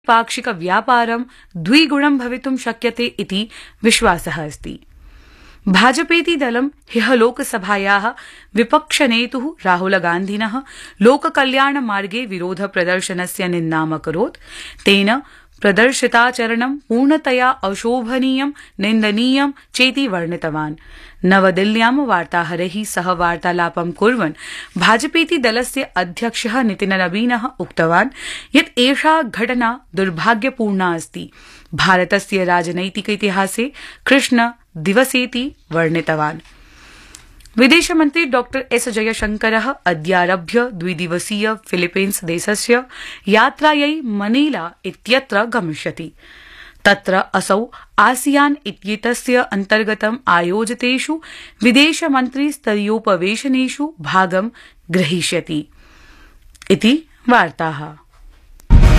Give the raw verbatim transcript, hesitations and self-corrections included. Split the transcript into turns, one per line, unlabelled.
पाक्षिक व्यापारं द्विगुणं भवितुं शक्यते इति विश्वासः अस्ति। भाजपेति दलं ह्यः लोकसभायाः विपक्षनेतुः राहुलगान्धिनः लोककल्याणमार्गे विरोधप्रदर्शनस्य निन्दाम् अकरोत्। तेन प्रदर्शिताचरणं पूर्णतया अशोभनीयं निन्दनीयं चेति वर्णितवान्। नवदिल्ल्यां वार्ताहरैः सह वार्तालापं कुर्वन् भाजपेति दलस्य अध्यक्षः नितिननवीनः उक्तवान् यत् एषा घटना दुर्भाग्यपूर्णा अस्ति। भारतस्य राजनैतिक इतिहासे कृष्ण दिवसेति वर्णितवान्। विदेशमन्त्री डॉक्टर एस जयशंकरः अद्यारभ्य द्विदिवसीय फिलीपीन्स देशस्य यात्रायै मनीला इत्यत्र गमिष्यति। तत्र असौ आसियान इत्येतस्य अन्तर्गतम् आयोजितेषु विदेशमन्त्रिस्तरीयोपवेशनेषु भागं ग्रहीष्यति इति वार्ताः।